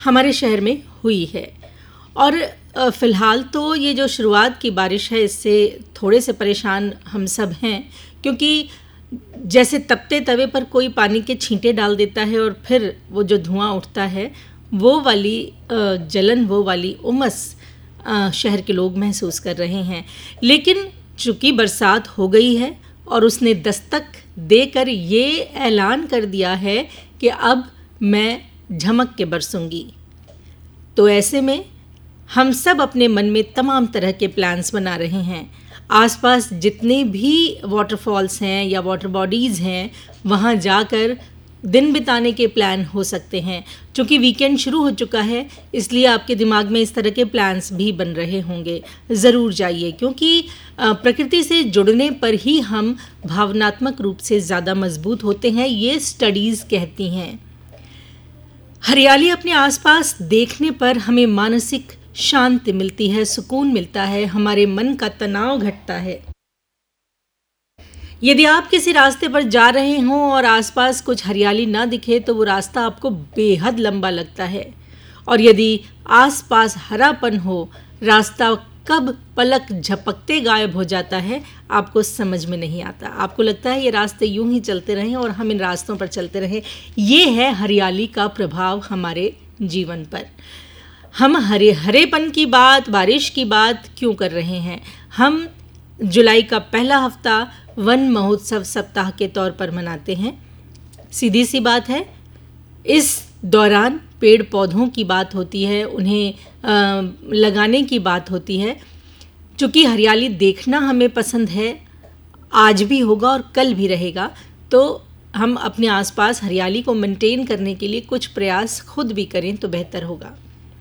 हमारे शहर में हुई है। और फ़िलहाल तो ये जो शुरुआत की बारिश है इससे थोड़े से परेशान हम सब हैं, क्योंकि जैसे तपते तवे पर कोई पानी के छींटे डाल देता है और फिर वो जो धुआं उठता है, वो वाली जलन, वो वाली उमस शहर के लोग महसूस कर रहे हैं। लेकिन चूँकि बरसात हो गई है और उसने दस्तक देकर ये ऐलान कर दिया है कि अब मैं झमक के बरसूंगी, तो ऐसे में हम सब अपने मन में तमाम तरह के प्लान्स बना रहे हैं। आसपास जितने भी वाटरफॉल्स हैं या वाटर बॉडीज़ हैं, वहाँ जाकर दिन बिताने के प्लान हो सकते हैं। चूँकि वीकेंड शुरू हो चुका है, इसलिए आपके दिमाग में इस तरह के प्लान्स भी बन रहे होंगे। ज़रूर जाइए, क्योंकि प्रकृति से जुड़ने पर ही हम भावनात्मक रूप से ज़्यादा मजबूत होते हैं, ये स्टडीज़ कहती हैं। हरियाली अपने आसपास देखने पर हमें मानसिक शांति मिलती है, सुकून मिलता है, हमारे मन का तनाव घटता है। यदि आप किसी रास्ते पर जा रहे हों और आसपास कुछ हरियाली ना दिखे तो वो रास्ता आपको बेहद लंबा लगता है, और यदि आसपास हरापन हो, रास्ता कब पलक झपकते गायब हो जाता है आपको समझ में नहीं आता। आपको लगता है ये रास्ते यूं ही चलते रहें और हम इन रास्तों पर चलते रहें। ये है हरियाली का प्रभाव हमारे जीवन पर। हम हरेपन की बात, बारिश की बात क्यों कर रहे हैं? हम जुलाई का पहला हफ्ता वन महोत्सव सप्ताह के तौर पर मनाते हैं। सीधी सी बात है, इस दौरान पेड़ पौधों की बात होती है, उन्हें लगाने की बात होती है। चूँकि हरियाली देखना हमें पसंद है, आज भी होगा और कल भी रहेगा, तो हम अपने आसपास हरियाली को मेंटेन करने के लिए कुछ प्रयास खुद भी करें तो बेहतर होगा।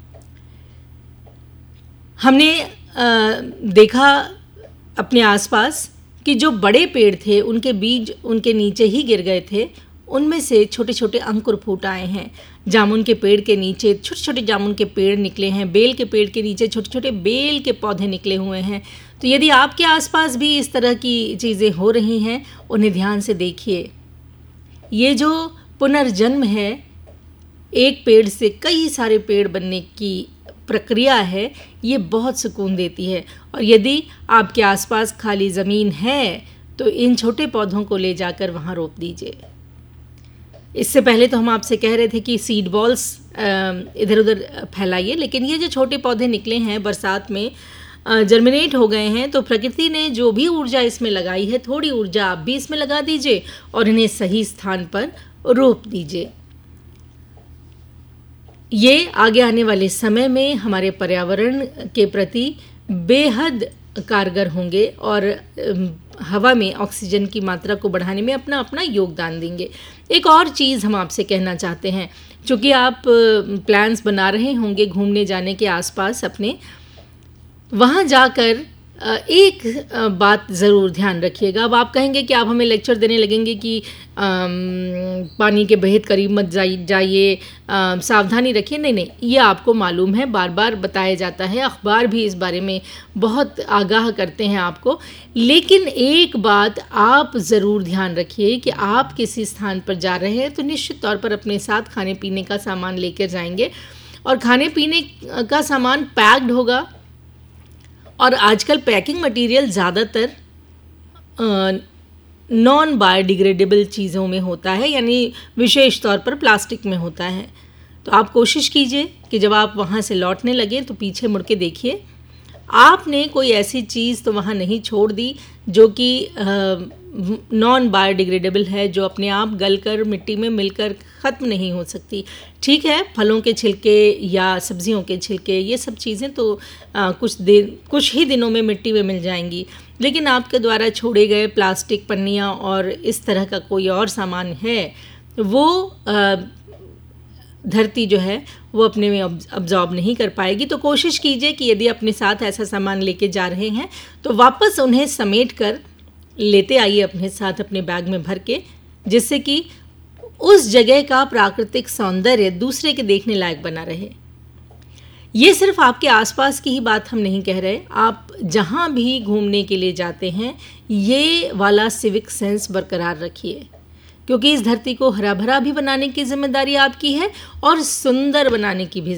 हमने देखा अपने आसपास कि जो बड़े पेड़ थे उनके बीज उनके नीचे ही गिर गए थे, उनमें से छोटे छोटे अंकुर फूट आए हैं। जामुन के पेड़ के नीचे छोटे छोटे जामुन के पेड़ निकले हैं, बेल के पेड़ के नीचे छोटे छोटे बेल के पौधे निकले हुए हैं। तो यदि आपके आसपास भी इस तरह की चीज़ें हो रही हैं, उन्हें ध्यान से देखिए। ये जो पुनर्जन्म है, एक पेड़ से कई सारे पेड़ बनने की प्रक्रिया है, ये बहुत सुकून देती है। और यदि आपके आसपास खाली ज़मीन है तो इन छोटे पौधों को ले जाकर वहाँ रोप दीजिए। इससे पहले तो हम आपसे कह रहे थे कि सीड बॉल्स इधर उधर फैलाइए, लेकिन ये जो छोटे पौधे निकले हैं बरसात में, जर्मिनेट हो गए हैं, तो प्रकृति ने जो भी ऊर्जा इसमें लगाई है, थोड़ी ऊर्जा आप भी इसमें लगा दीजिए और इन्हें सही स्थान पर रोप दीजिए। ये आगे आने वाले समय में हमारे पर्यावरण के प्रति बेहद कारगर होंगे और हवा में ऑक्सीजन की मात्रा को बढ़ाने में अपना अपना योगदान देंगे। एक और चीज़ हम आपसे कहना चाहते हैं, चूँकि आप प्लान्स बना रहे होंगे घूमने जाने के आसपास अपने, वहाँ जाकर एक बात ज़रूर ध्यान रखिएगा। अब आप कहेंगे कि आप हमें लेक्चर देने लगेंगे कि पानी के बेहद करीब मत जाइए, सावधानी रखिए। नहीं, ये आपको मालूम है, बार बार बताया जाता है, अखबार भी इस बारे में बहुत आगाह करते हैं आपको। लेकिन एक बात आप ज़रूर ध्यान रखिए कि आप किसी स्थान पर जा रहे हैं तो निश्चित तौर पर अपने साथ खाने पीने का सामान लेकर जाएंगे, और खाने पीने का सामान पैक्ड होगा। और आजकल पैकिंग मटेरियल ज़्यादातर नॉन बायोडिग्रेडेबल चीज़ों में होता है, यानी विशेष तौर पर प्लास्टिक में होता है। तो आप कोशिश कीजिए कि जब आप वहाँ से लौटने लगें तो पीछे मुड़ के देखिए, आपने कोई ऐसी चीज़ तो वहाँ नहीं छोड़ दी जो कि नॉन बायोडिग्रेडेबल है, जो अपने आप गलकर मिट्टी में मिलकर ख़त्म नहीं हो सकती। ठीक है, फलों के छिलके या सब्जियों के छिलके, ये सब चीज़ें तो कुछ ही दिनों में मिट्टी में मिल जाएंगी, लेकिन आपके द्वारा छोड़े गए प्लास्टिक, पन्नियाँ और इस तरह का कोई और सामान है, वो धरती जो है वो अपने में अब्जॉर्ब नहीं कर पाएगी। तो कोशिश कीजिए कि यदि अपने साथ ऐसा सामान लेके जा रहे हैं तो वापस उन्हें समेट कर लेते आइए अपने साथ, अपने बैग में भर के, जिससे कि उस जगह का प्राकृतिक सौंदर्य दूसरे के देखने लायक बना रहे। ये सिर्फ आपके आसपास की ही बात हम नहीं कह रहे, आप जहाँ भी घूमने के लिए जाते हैं ये वाला सिविक सेंस बरकरार रखिए, क्योंकि इस धरती को हरा भरा भी बनाने की जिम्मेदारी आपकी है और सुंदर बनाने की भी